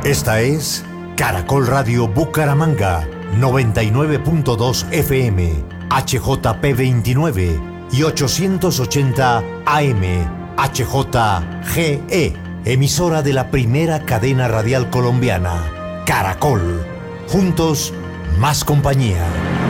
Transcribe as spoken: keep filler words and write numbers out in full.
Esta es Caracol Radio Bucaramanga, noventa y nueve punto dos F M, H J P veintinueve y ochocientos ochenta A M, H J G E, emisora de la primera cadena radial colombiana, Caracol. Juntos, más compañía.